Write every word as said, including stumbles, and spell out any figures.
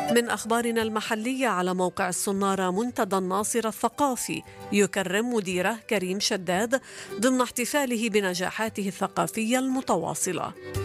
من أخبارنا المحلية، على موقع الصنارة منتدى الناصر الثقافي يكرم مديره كريم شداد ضمن احتفاله بنجاحاته الثقافية المتواصلة.